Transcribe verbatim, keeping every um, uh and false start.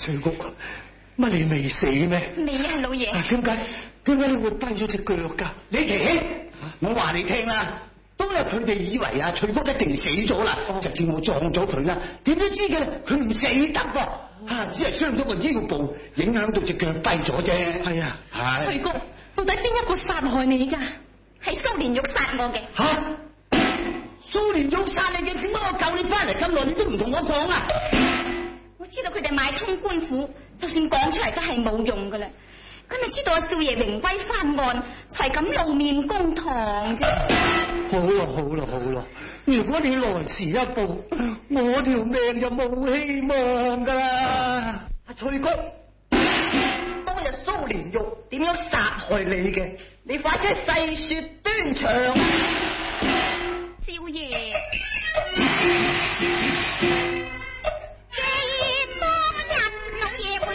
翠谷，乜你未死咩？ 未啊，老爺。 點解？點解你會跛咗隻腳㗎？ 你奇，我話你聽啦。當日佢哋以為啊翠谷一定死咗啦，哦、就叫我撞咗佢啦。點都知嘅，佢唔死得噃，啊，只係傷咗個腰部，影響到隻腳跛咗啫。係啊，係。 翠谷，到底邊一個殺害你㗎？係蘇蓮玉殺我嘅。 吓、啊？蘇蓮玉殺你嘅？點解我救你翻嚟咁耐，你都唔同我講啊？ 我知道佢哋買通官府，就算講出嚟都係冇用㗎啦。佢咪知道阿少爺榮歸翻案，才咁露面公堂啫。 好啦好啦好啦，如果你來遲一步，我條命就冇希望噶啦。 阿翠谷，當日蘇蓮玉點樣殺害你嘅？你快啲細說端詳。 少爺。